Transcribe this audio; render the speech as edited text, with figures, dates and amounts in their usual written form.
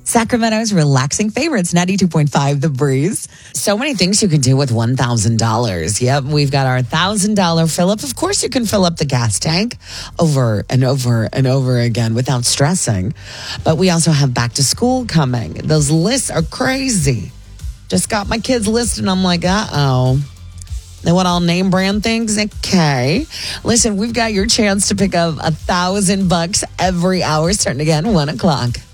Sacramento's relaxing favorites, 92.5 The Breeze. So many things you can do with $1,000. Yep, we've got our $1,000 fill up. Of course, you can fill up the gas tank over and over and over again without stressing. But we also have back to school coming. Those lists are crazy. Just got my kids' list and I'm like, uh-oh. They want all name brand things? Okay. Listen, we've got your chance to pick up $1,000 every hour starting again 1 o'clock.